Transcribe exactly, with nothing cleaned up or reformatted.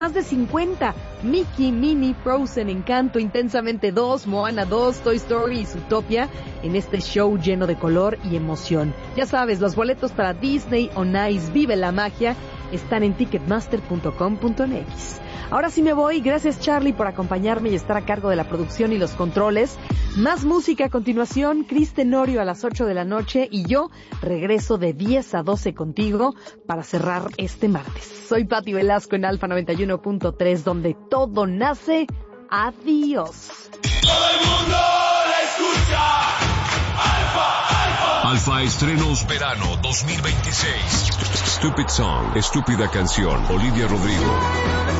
Más de cincuenta, Mickey, Minnie, Frozen, Encanto, Intensamente dos, Moana dos, Toy Story y Zootopia en este show lleno de color y emoción. Ya sabes, los boletos para Disney on Ice Vive la Magia están en ticketmaster punto com punto m x. Ahora sí me voy, gracias Charlie por acompañarme y estar a cargo de la producción y los controles. Más música a continuación, Cris Tenorio a las ocho de la noche y yo regreso de diez a doce contigo para cerrar este martes. Soy Pati Velasco en Alfa noventa y uno punto tres, donde todo nace. Adiós. Todo el mundo la escucha. Alfa, Alfa. Alfa Estrenos Verano dos mil veintiséis. Stupid Song, Estúpida Canción, Olivia Rodrigo.